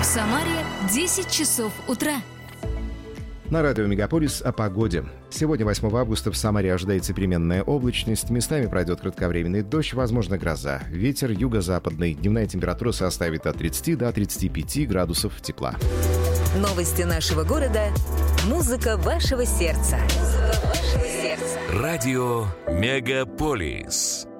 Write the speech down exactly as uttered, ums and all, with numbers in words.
Самаре десять часов утра. На радио «Мегаполис» о погоде. Сегодня, восьмого августа, в Самаре ожидается переменная облачность. Местами пройдет кратковременный дождь, возможно, гроза. Ветер юго-западный. Дневная температура составит от тридцати до тридцати пяти градусов тепла. Новости нашего города. Музыка вашего сердца. Музыка вашего сердца. Радио «Мегаполис».